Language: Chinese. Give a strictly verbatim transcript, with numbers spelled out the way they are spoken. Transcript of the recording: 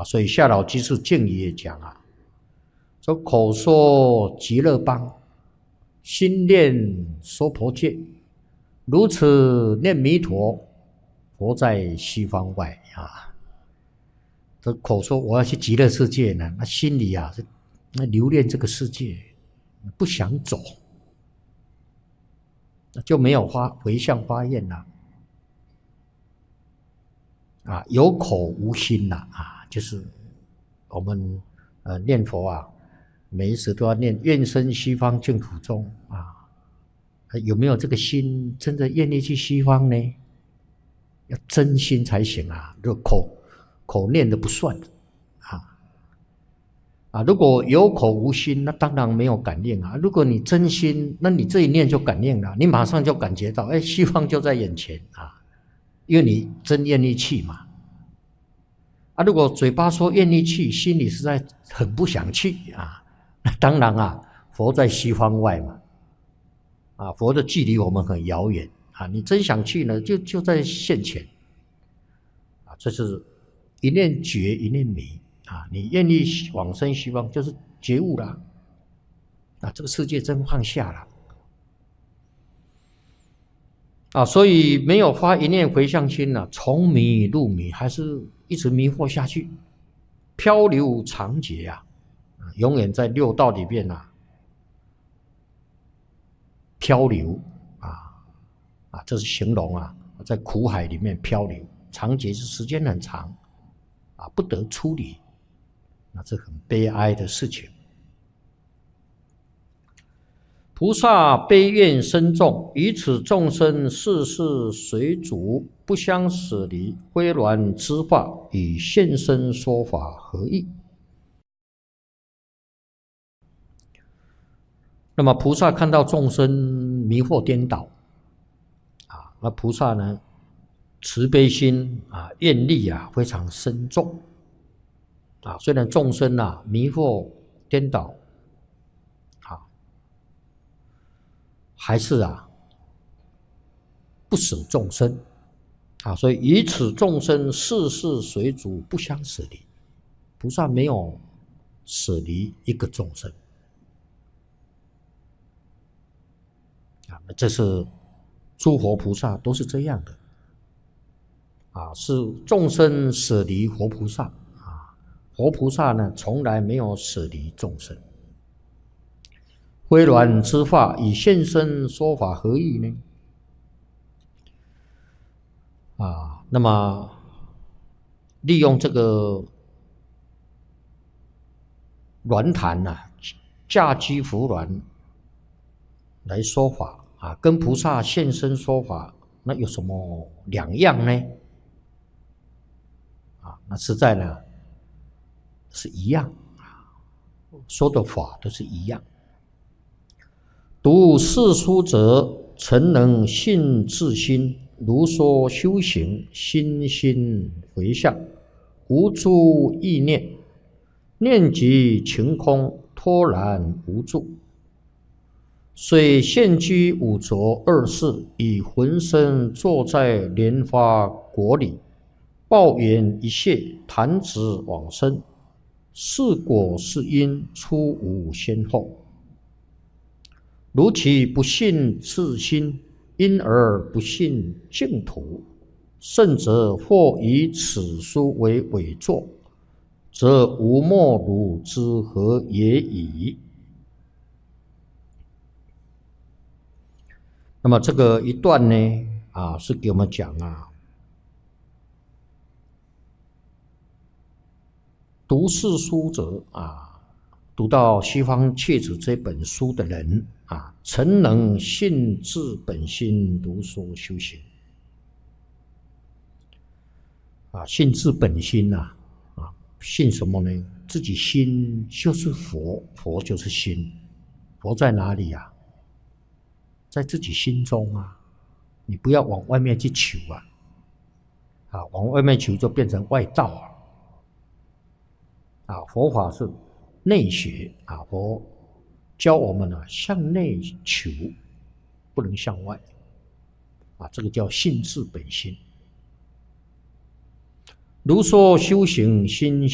啊，所以夏老居士敬语也讲啊，说口说极乐邦，心念娑婆界，如此念弥陀，佛在西方外啊。这口说我要去极乐世界呢，那心里啊是那留恋这个世界，不想走，那就没有发回向发愿了。啊，有口无心呐，啊，就是我们呃念佛啊，每一时都要念愿生西方净土中啊，有没有这个心真的愿意去西方呢？要真心才行啊，这口口念的不算啊啊！如果有口无心，那当然没有感应啊。如果你真心，那你这一念就感应了，你马上就感觉到，哎，西方就在眼前啊。因为你真愿意去嘛，啊，如果嘴巴说愿意去，心里实在很不想去啊，那当然啊，佛在西方外嘛，啊，佛的距离我们很遥远啊，你真想去呢，就就在现前，啊，这是一念觉一念迷啊，你愿意往生西方就是觉悟了，啊，这个世界真放下了。啊，所以没有发一念回向心呢、啊，从迷入迷，还是一直迷惑下去，漂流长劫啊，永远在六道里面啊漂流啊啊，这是形容啊，在苦海里面漂流，长劫是时间很长啊，不得出离，那这很悲哀的事情。菩萨悲愿深重，以此众生世世随主，不相使离，挥鸾之法，与现身说法何异？那么菩萨看到众生迷惑颠倒，啊，那菩萨呢，慈悲心啊，愿力啊，非常深重，啊，虽然众生啊迷惑颠倒。还是啊，不舍众生啊，所以以此众生世世随主，不相舍离。菩萨没有舍离一个众生啊，这是诸佛菩萨都是这样的啊，是众生舍离佛菩萨啊，佛菩萨呢从来没有舍离众生。挥鸾之法，以现身说法何异呢？啊，那么利用这个鸾坛啊，驾居扶鸾来说法啊，跟菩萨现身说法，那有什么两样呢？啊，那实在呢是一样啊，说的法都是一样。读世书者，诚能信自心，如说修行，心心回向，无诸意念，念即晴空，托然无助。虽现居五浊恶世，以浑身坐在莲花果里，抱怨一切，弹指往生，是果是因，出无先后。如其不信自心，因而不信净土，甚者或以此书为伪作，则无莫如之何也已。那么这个一段呢，啊，是给我们讲啊，读世书者啊，读到《西方切子》这本书的人啊，诚能信自本心，如说修行啊，信自本心呐、啊，啊，信什么呢？自己心就是佛，佛就是心，佛在哪里呀、啊？在自己心中啊，你不要往外面去求啊，啊，往外面求就变成外道啊。啊，佛法是内学啊，佛教我们呢、啊、向内求，不能向外啊，这个叫信自本心。如说修行心